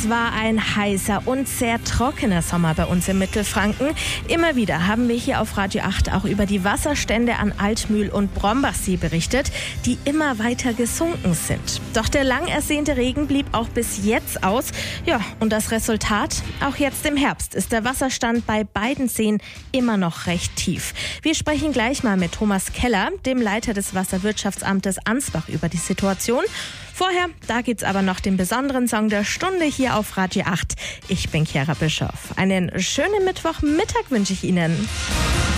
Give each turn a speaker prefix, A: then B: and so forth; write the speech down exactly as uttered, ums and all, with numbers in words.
A: Es war ein heißer und sehr trockener Sommer bei uns im Mittelfranken. Immer wieder haben wir hier auf Radio acht auch über die Wasserstände an Altmühl und Brombachsee berichtet, die immer weiter gesunken sind. Doch der lang ersehnte Regen blieb auch bis jetzt aus. Ja, und das Resultat? Auch jetzt im Herbst ist der Wasserstand bei beiden Seen immer noch recht tief. Wir sprechen gleich mal mit Thomas Keller, dem Leiter des Wasserwirtschaftsamtes Ansbach, über die Situation. Vorher, da gibt's aber noch den besonderen Song der Stunde hier auf Radio acht. Ich bin Chiara Bischoff. Einen schönen Mittwochmittag wünsche ich Ihnen.